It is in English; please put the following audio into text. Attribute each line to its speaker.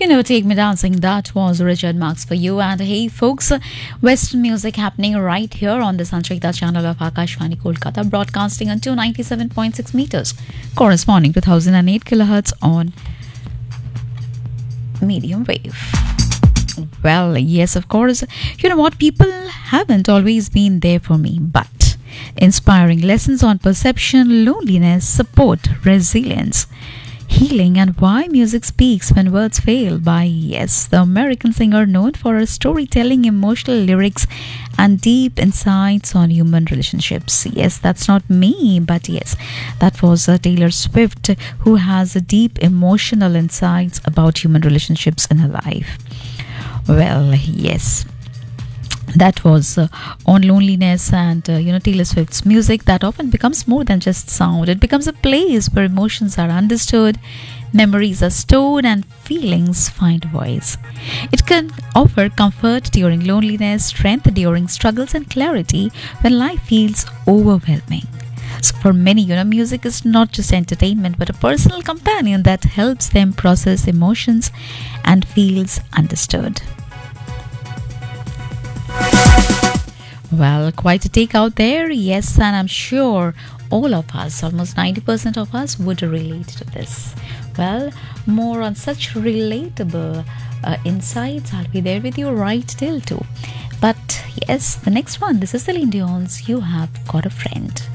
Speaker 1: Take Me Dancing. That was Richard Marx for you. And hey, folks, Western music happening right here on the Sanchita channel of Akashvani Kolkata, broadcasting on 297.6 meters, corresponding to 1008 kilohertz on medium wave. Well, yes, of course. You know what? People haven't always been there for me, but inspiring lessons on perception, loneliness, support, resilience, healing, and why music speaks when words fail by, yes, the American singer known for her storytelling, emotional lyrics, and deep insights on human relationships. Yes, that's not me, but yes, that was Taylor Swift, who has deep emotional insights about human relationships in her life. Well, yes, that was on loneliness. And Taylor Swift's music that often becomes more than just sound. It becomes a place where emotions are understood, memories are stored, and feelings find voice. It can offer comfort during loneliness, strength during struggles, and clarity when life feels overwhelming. So for many, music is not just entertainment but a personal companion that helps them process emotions and feels understood. Well, quite a take out there, yes, and I'm sure all of us, almost 90% of us, would relate to this. Well, more on such relatable insights. I'll be there with you right till 2. But yes, the next one, this is Celine Dion's You Have Got a Friend.